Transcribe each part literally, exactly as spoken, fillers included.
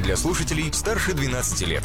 для слушателей старше двенадцати лет.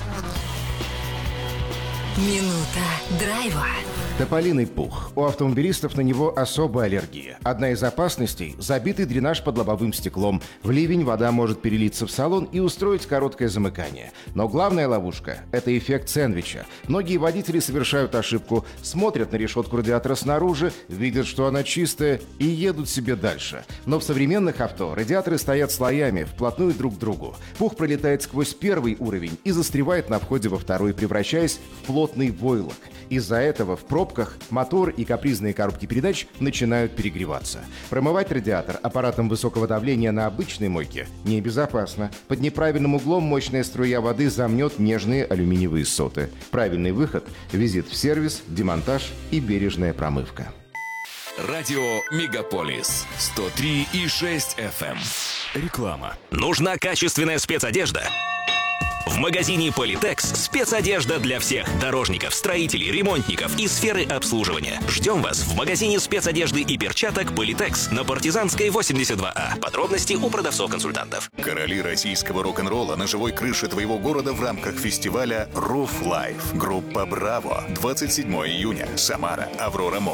Минута драйва. Тополиный пух. У автомобилистов на него особая аллергия. Одна из опасностей – забитый дренаж под лобовым стеклом. В ливень вода может перелиться в салон и устроить короткое замыкание. Но главная ловушка – это эффект сэндвича. Многие водители совершают ошибку, смотрят на решетку радиатора снаружи, видят, что она чистая, и едут себе дальше. Но в современных авто радиаторы стоят слоями, вплотную друг к другу. Пух пролетает сквозь первый уровень и застревает на входе во второй, превращаясь в плотный войлок. Из-за этого в пробках мотор и капризные коробки передач начинают перегреваться. Промывать радиатор аппаратом высокого давления на обычной мойке небезопасно. Под неправильным углом мощная струя воды замнет нежные алюминиевые соты. Правильный выход – визит в сервис, демонтаж и бережная промывка. Радио Мегаполис сто три и шесть эф эм. Реклама. Нужна качественная спецодежда? В магазине Политекс спецодежда для всех дорожников, строителей, ремонтников и сферы обслуживания. Ждем вас в магазине спецодежды и перчаток Политекс на Партизанской восемьдесят два А. Подробности у продавцов-консультантов. Короли российского рок-н-ролла на живой крыше твоего города в рамках фестиваля Roof Life. Группа Браво. двадцать седьмого июня. Самара. Аврора Молл.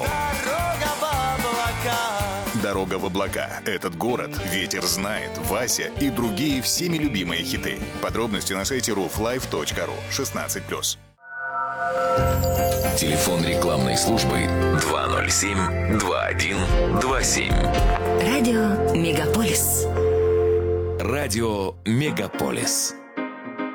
Дорога в облака. Этот город ветер знает, Вася и другие всеми любимые хиты. Подробности на сайте руф лайф точка ру. шестнадцать плюс. Телефон рекламной службы два ноль семь два один два семь. Радио Мегаполис. Радио Мегаполис.